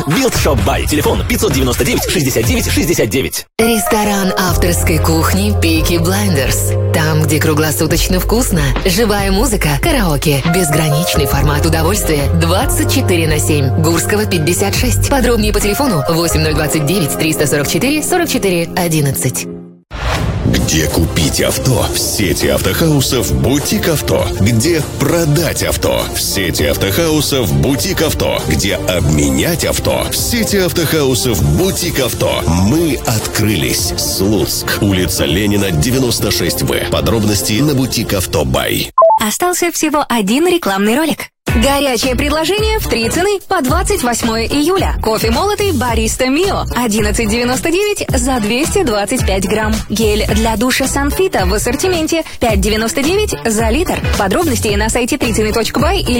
Build Shop Buy. Телефон 599 69 69. Ресторан авторской кухни Peaky Blinders. Там, где круглосуточно вкусно, живая музыка, караоке, безграничный формат удовольствия 24/7. Гурского 56. Подробнее по телефону 8029 344 44 11. Где купить авто? В сети автохаусов «Бутик Авто». Где продать авто? В сети автохаусов «Бутик Авто». Где обменять авто? В сети автохаусов «Бутик Авто». Мы открылись. Слуцк. Улица Ленина, 96В. Подробности на «Бутик Авто Бай». Остался всего один рекламный ролик. Горячее предложение в 3 цены по 28 июля. Кофе молотый Бариста Мио 11,99 за 225 грамм. Гель для душа Санфита в ассортименте 5,99 за литр. Подробности на сайте 3ceny.by или